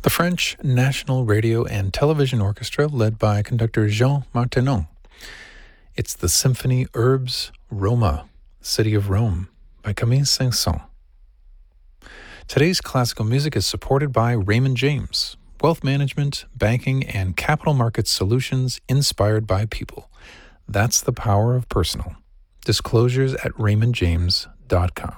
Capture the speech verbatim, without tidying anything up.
The French National Radio and Television Orchestra, led by conductor Jean Martinon. It's the Symphony Herbes Roma, City of Rome, by Camille Saint-Saëns. Today's classical music is supported by Raymond James, wealth management, banking, and capital markets solutions inspired by people. That's the power of personal. Disclosures at raymond james dot com.